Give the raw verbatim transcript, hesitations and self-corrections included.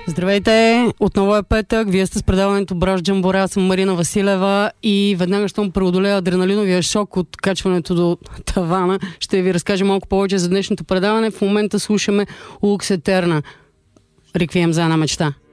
Здравейте! Отново е петък. Вие сте с предаването Браш Джамбора. Аз съм Марина Василева и веднага щом преодолея адреналиновия шок от качването до тавана, ще ви разкажа малко повече за днешното предаване. В момента слушаме Лукс Етерна. Реквием за една мечта.